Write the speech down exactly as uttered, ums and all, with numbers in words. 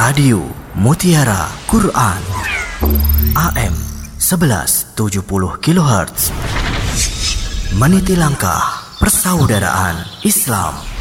Radio Mutiara Quran A M sebelas tujuh puluh kilohertz. Meniti langkah persaudaraan Islam.